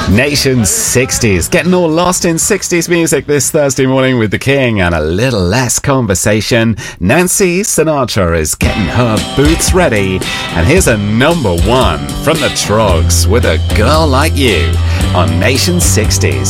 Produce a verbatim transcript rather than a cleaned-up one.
Nation sixties, getting all lost in sixties music this Thursday morning with The King and a little less conversation. Nancy Sinatra is getting her boots ready. And here's a number one from the Troggs with A Girl Like You on Nation sixties.